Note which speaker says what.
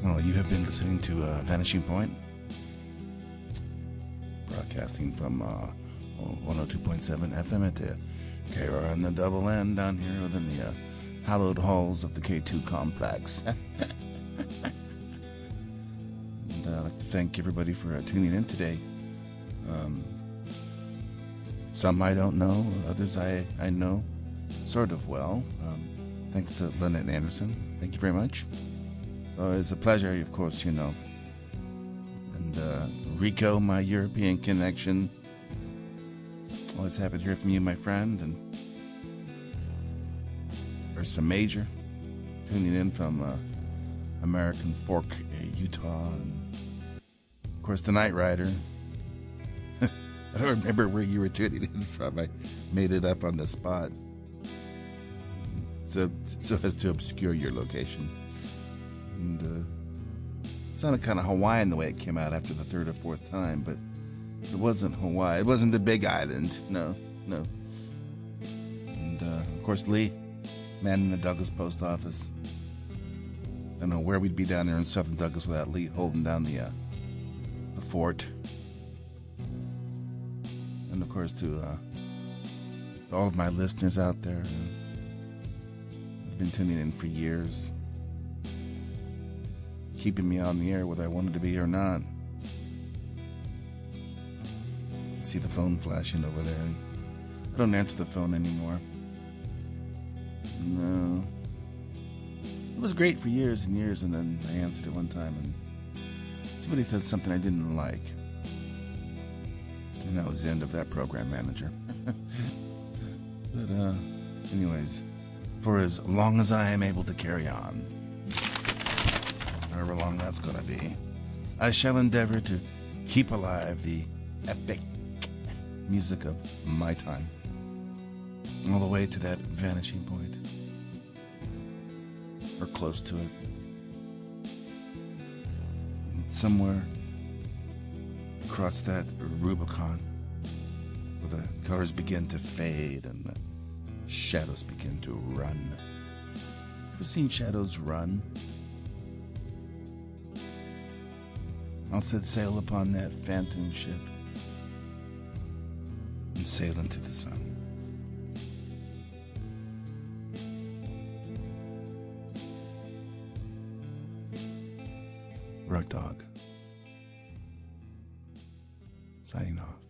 Speaker 1: Well, you have been listening to Vanishing Point, broadcasting from 102.7 FM at the KR and the Double N down here within the hallowed halls of the K2 complex. And I'd like to thank everybody for tuning in today. Some I don't know, others I know sort of well. Thanks to Lynette Anderson. Thank you very much. So it's a pleasure, of course, you know. And Rico, my European connection. Always happy to hear from you, my friend. And Ursa Major, tuning in from American Fork, Utah. And of course, the Night Rider. I don't remember where you were tuning in from. I made it up on the spot. So as to obscure your location. And it sounded kind of Hawaiian the way it came out after the third or fourth time, but it wasn't Hawaii. It wasn't the Big Island. No. And of course, Lee, man in the Douglas post office. I don't know where we'd be down there in southern Douglas without Lee holding down the fort. And of course, to all of my listeners out there who've been tuning in for years, keeping me on the air whether I wanted to be or not. See the phone flashing over there. I don't answer the phone anymore. No. It was great for years and years, and then I answered it one time, and somebody said something I didn't like. And that was the end of that program manager. But anyways, for as long as I am able to carry on, however long that's going to be, I shall endeavor to keep alive the epic music of my time, all the way to that vanishing point, or close to it. And somewhere across that Rubicon, where the colors begin to fade and the shadows begin to run. Ever seen shadows run? I'll set sail upon that phantom ship and sail into the sun. Rug Dog, signing off.